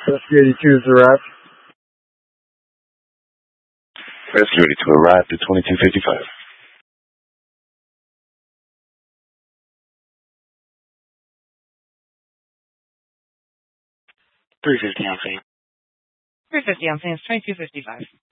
Rescue 82 is arrived. Rescue 82 arrived at 2255. 350 on scene. 350 on scene. It's 2255.